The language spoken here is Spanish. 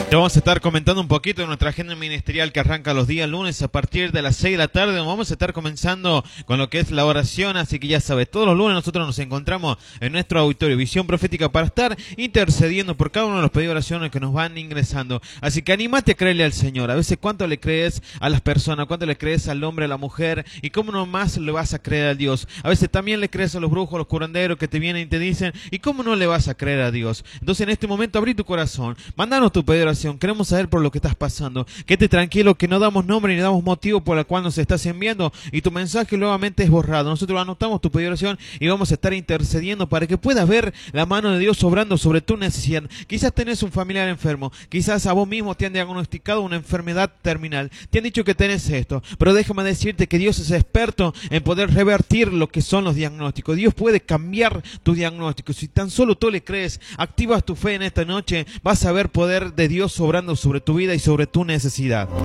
Te vamos a estar comentando un poquito de nuestra agenda ministerial que arranca los días lunes a partir de las 6 de la tarde. Vamos a estar comenzando con lo que es la oración, así que ya sabes, todos los lunes nosotros nos encontramos en nuestro auditorio Visión Profética para estar intercediendo por cada uno de los pedidos de oraciones que nos van ingresando. Así que anímate a creerle al Señor. A veces cuánto le crees a las personas, cuánto le crees al hombre, a la mujer, y cómo no más le vas a creer a Dios. A veces también le crees a los brujos, a los curanderos que te vienen y te dicen, ¿y cómo no le vas a creer a Dios? Entonces en este momento abrí tu corazón, mándanos tu pedido de oración. Queremos saber por lo que estás pasando. Quédate tranquilo que no damos nombre ni damos motivo por el cual nos estás enviando y tu mensaje nuevamente es borrado. Nosotros anotamos tu pedido de oración y vamos a estar intercediendo para que puedas ver la mano de Dios obrando sobre tu necesidad. Quizás tenés un familiar enfermo, quizás a vos mismo te han diagnosticado una enfermedad terminal, te han dicho que tenés esto, pero déjame decirte que Dios es experto en poder revertir lo que son los diagnósticos. Dios puede cambiar tu diagnóstico. Si tan solo tú le crees, activas tu fe en esta noche, vas a ver poder de Dios obrando sobre tu vida y sobre tu necesidad.